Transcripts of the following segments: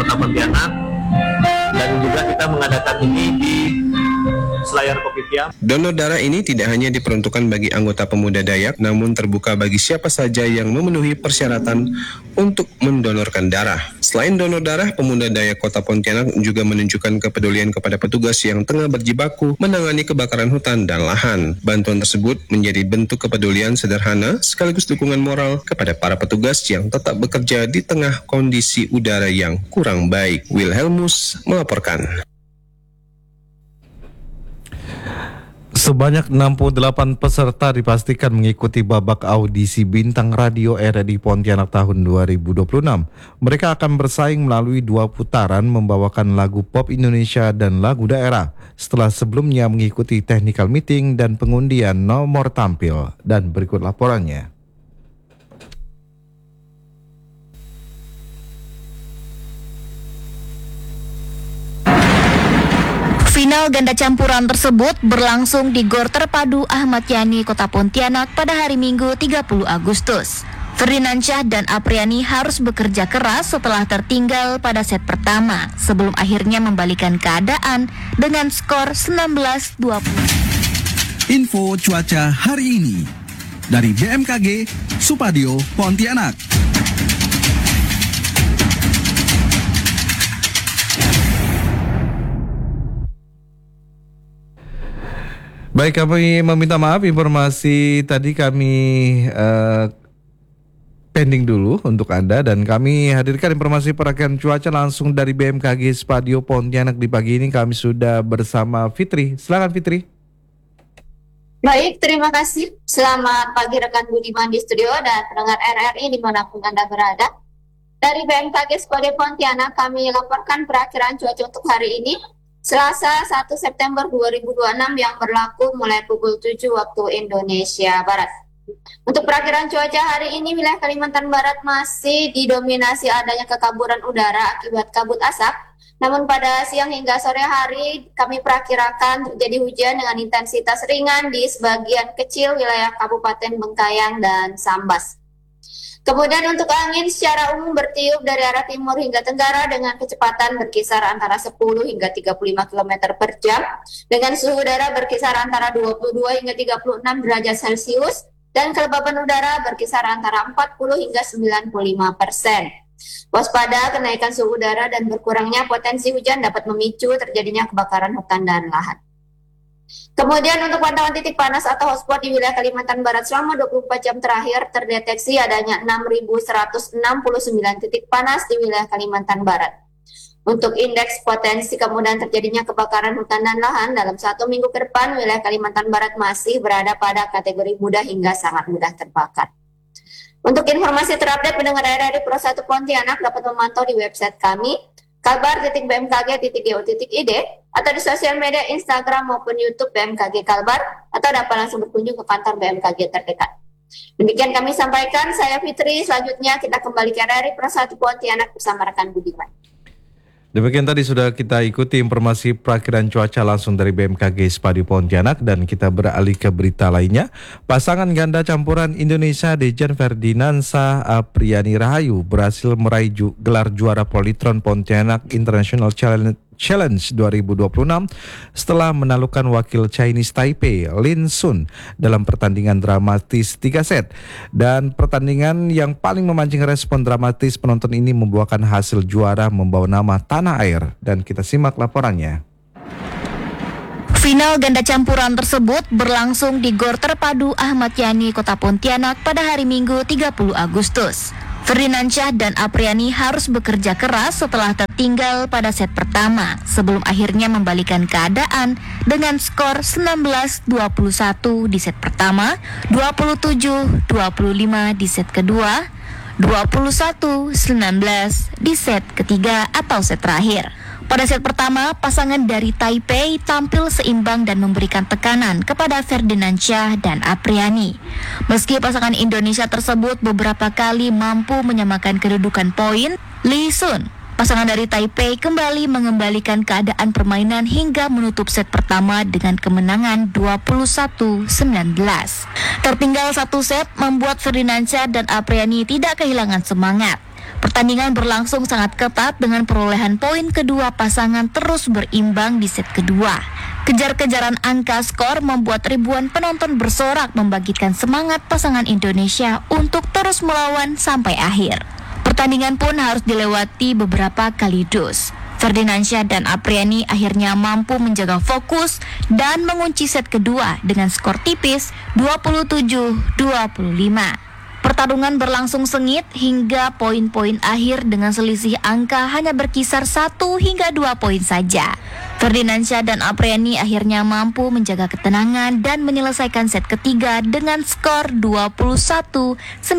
Kota Pontianak, dan juga kita mengadakan ini di Selayar Kopitiam. Donor darah ini tidak hanya diperuntukkan bagi anggota pemuda Dayak, namun terbuka bagi siapa saja yang memenuhi persyaratan untuk mendonorkan darah. Selain donor darah, pemuda Dayak Kota Pontianak juga menunjukkan kepedulian kepada petugas yang tengah berjibaku menangani kebakaran hutan dan lahan. Bantuan tersebut menjadi bentuk kepedulian sederhana sekaligus dukungan moral kepada para petugas yang tetap bekerja di tengah kondisi udara yang kurang baik. Wilhelmus melaporkan. Sebanyak 68 peserta dipastikan mengikuti babak audisi Bintang Radio RRI Pontianak tahun 2026. Mereka akan bersaing melalui 2 putaran membawakan lagu pop Indonesia dan lagu daerah setelah sebelumnya mengikuti technical meeting dan pengundian nomor tampil. Dan berikut laporannya. Final ganda campuran tersebut berlangsung di Gor Terpadu Ahmad Yani, Kota Pontianak pada hari Minggu 30 Agustus. Ferdinand Syah dan Apriani harus bekerja keras setelah tertinggal pada set pertama sebelum akhirnya membalikan keadaan dengan skor 19-20. Info cuaca hari ini dari BMKG Supadio Pontianak. Baik, kami meminta maaf informasi tadi kami pending dulu untuk Anda, dan kami hadirkan informasi perakian cuaca langsung dari BMKG Supadio Pontianak. Di pagi ini kami sudah bersama Fitri. Silakan Fitri. Baik, terima kasih. Selamat pagi rekan Budiman di studio dan pendengar RRI dimanapun Anda berada. Dari BMKG Supadio Pontianak kami laporkan perakiraan cuaca untuk hari ini, Selasa 1 September 2026 yang berlaku mulai pukul 7 waktu Indonesia Barat. Untuk perakiran cuaca hari ini, wilayah Kalimantan Barat masih didominasi adanya kekaburan udara akibat kabut asap. Namun pada siang hingga sore hari kami perakirakan terjadi hujan dengan intensitas ringan di sebagian kecil wilayah Kabupaten Bengkayang dan Sambas. Kemudian untuk angin secara umum bertiup dari arah timur hingga tenggara dengan kecepatan berkisar antara 10 hingga 35 km per jam dengan suhu udara berkisar antara 22 hingga 36 derajat Celcius dan kelembaban udara berkisar antara 40 hingga 95%. Waspada kenaikan suhu udara dan berkurangnya potensi hujan dapat memicu terjadinya kebakaran hutan dan lahan. Kemudian untuk pantauan titik panas atau hotspot di wilayah Kalimantan Barat selama 24 jam terakhir terdeteksi adanya 6.169 titik panas di wilayah Kalimantan Barat. Untuk indeks potensi kemudahan terjadinya kebakaran hutan dan lahan dalam 1 minggu ke depan, wilayah Kalimantan Barat masih berada pada kategori mudah hingga sangat mudah terbakar. Untuk informasi terupdate pendengar RRI Pro 1 Pontianak dapat memantau di website kami kalbar.bmkg.go.id atau di sosial media Instagram maupun YouTube BMKG Kalbar, atau dapat langsung berkunjung ke kantor BMKG terdekat. Demikian kami sampaikan, saya Fitri. Selanjutnya kita kembali ke RRI Pro 1 Pontianak bersama rekan Budiman. Demikian tadi sudah kita ikuti informasi perakiran cuaca langsung dari BMKG Supadio Pontianak, dan kita beralih ke berita lainnya. Pasangan ganda campuran Indonesia Dejan Ferdinansa Apriani Rahayu berhasil meraih gelar juara Polytron Pontianak International Challenge 2026 setelah menaklukkan wakil Chinese Taipei Lin Sun dalam pertandingan dramatis 3 set. Dan pertandingan yang paling memancing respon dramatis penonton ini membuahkan hasil juara membawa nama tanah air, dan kita simak laporannya. Final ganda campuran tersebut berlangsung di Gor Terpadu Ahmad Yani, Kota Pontianak pada hari Minggu 30 Agustus. Ferdinand Syah dan Apriani harus bekerja keras setelah tertinggal pada set pertama sebelum akhirnya membalikan keadaan dengan skor 19-21 di set pertama, 27-25 di set kedua, 21-19 di set ketiga atau set terakhir. Pada set pertama, pasangan dari Taipei tampil seimbang dan memberikan tekanan kepada Ferdinand Syah dan Apriani. Meski pasangan Indonesia tersebut beberapa kali mampu menyamakan kedudukan poin, Lee Sun, pasangan dari Taipei, kembali mengembalikan keadaan permainan hingga menutup set pertama dengan kemenangan 21-19. Tertinggal 1 set membuat Ferdinand Syah dan Apriani tidak kehilangan semangat. Pertandingan berlangsung sangat ketat dengan perolehan poin kedua pasangan terus berimbang di set kedua. Kejar-kejaran angka skor membuat ribuan penonton bersorak membangkitkan semangat pasangan Indonesia untuk terus melawan sampai akhir. Pertandingan pun harus dilewati beberapa kali dus. Ferdinansyah dan Apriani akhirnya mampu menjaga fokus dan mengunci set kedua dengan skor tipis 27-25. Pertarungan berlangsung sengit hingga poin-poin akhir dengan selisih angka hanya berkisar 1 hingga 2 poin saja. Ferdinansyah dan Apriani akhirnya mampu menjaga ketenangan dan menyelesaikan set ketiga dengan skor 21-19.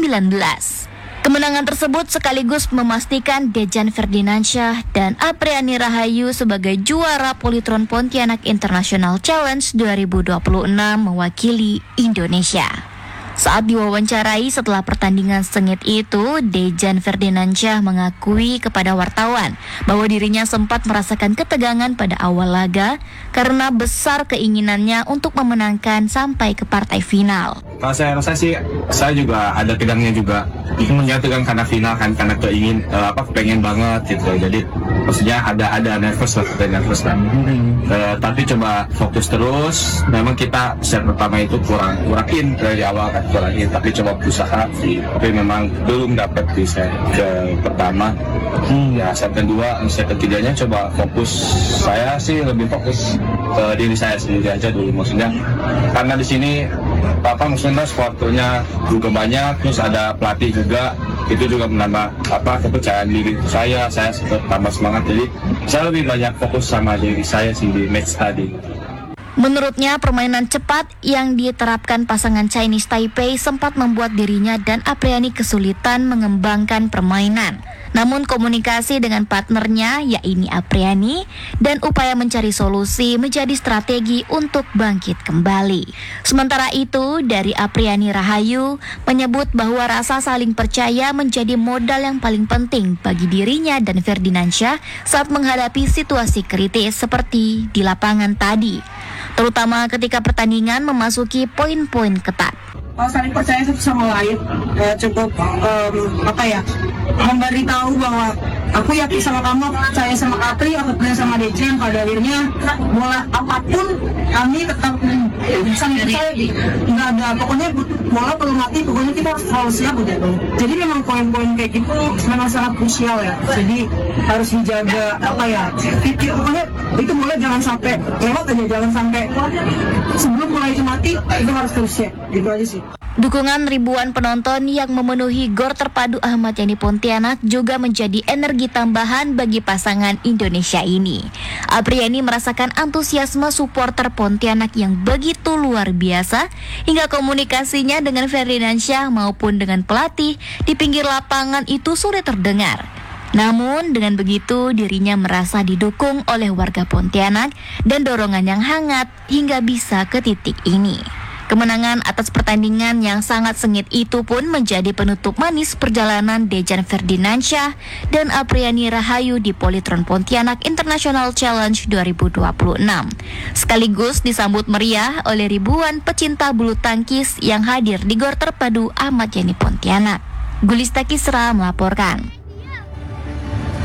Kemenangan tersebut sekaligus memastikan Dejan Ferdinansyah dan Apriani Rahayu sebagai juara Polytron Pontianak International Challenge 2026 mewakili Indonesia. Saat diwawancarai setelah pertandingan sengit itu, Dejan Ferdinansyah mengakui kepada wartawan bahwa dirinya sempat merasakan ketegangan pada awal laga karena besar keinginannya untuk memenangkan sampai ke partai final. Kalau saya rasa sih, saya juga ada tegangnya juga. Itu tegang karena final kan, karena pengen banget gitu. Jadi maksudnya ada nervous lah. Tapi coba fokus terus. Memang kita set pertama itu kurangin dari awal kan, kurangin. Tapi coba berusaha. Tapi memang belum dapat di set ke pertama. Ya set kedua, set ketiganya coba fokus. Saya sih lebih fokus ke diri saya sendiri aja dulu. Maksudnya karena di sini maksudnya sporternya juga banyak, terus ada pelatih juga, itu juga menambah kepercayaan diri saya tambah semangat. Jadi saya lebih banyak fokus sama diri saya sih di match tadi. Menurutnya, permainan cepat yang diterapkan pasangan Chinese Taipei sempat membuat dirinya dan Apriani kesulitan mengembangkan permainan. Namun komunikasi dengan partnernya, yaitu Apriani, dan upaya mencari solusi menjadi strategi untuk bangkit kembali. Sementara itu, dari Apriani Rahayu menyebut bahwa rasa saling percaya menjadi modal yang paling penting bagi dirinya dan Ferdinansyah saat menghadapi situasi kritis seperti di lapangan tadi, terutama ketika pertandingan memasuki poin-poin ketat. Saling percaya satu sama lain, cukup memberitahu bahwa aku yakin sama kamu, percaya sama Apri, aku percaya sama Dejan. Pada akhirnya bola apapun kami tetap saling percaya. Nggak ada, pokoknya bola perlu mati, pokoknya kita selalu siap udah. Jadi memang poin-poin kayak gitu memang sangat krusial ya. Jadi harus dijaga pikir, pokoknya itu bola jangan sampai lewat aja, jangan sampai sebelum bola itu mati, itu harus terus siap. Gitu aja sih. Dukungan ribuan penonton yang memenuhi Gor Terpadu Ahmad Yani Pontianak juga menjadi energi tambahan bagi pasangan Indonesia ini. Apriani merasakan antusiasme supporter Pontianak yang begitu luar biasa hingga komunikasinya dengan Ferdinansyah maupun dengan pelatih di pinggir lapangan itu sulit terdengar. Namun dengan begitu dirinya merasa didukung oleh warga Pontianak dan dorongan yang hangat hingga bisa ke titik ini. Kemenangan atas pertandingan yang sangat sengit itu pun menjadi penutup manis perjalanan Dejan Ferdinansyah dan Apriani Rahayu di Polytron Pontianak International Challenge 2026. Sekaligus disambut meriah oleh ribuan pecinta bulu tangkis yang hadir di Gor Terpadu Ahmad Yani Pontianak. Gulista Kisra melaporkan.